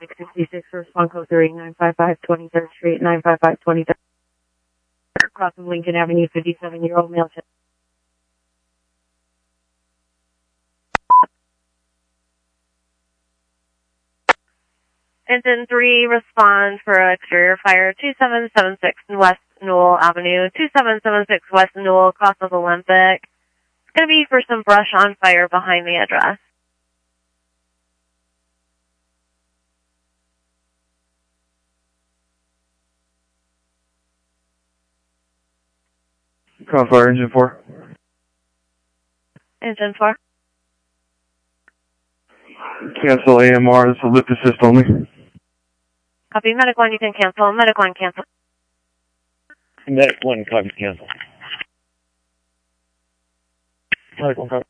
666 for response code 3, 955 23rd Street, 955 23rd, crossing Lincoln Avenue, 57-year-old male. Engine 3, respond for exterior fire 2776 West Newell Avenue, 2776 West Newell, cross of Olympic. It's going to be for some brush on fire behind the address. Crossfire Engine 4. Engine 4. Cancel AMR, this will lift assist only. Copy, medic 1, you can cancel. Medic 1, cancel. Medic 1, copy, cancel. Medic 1, copy.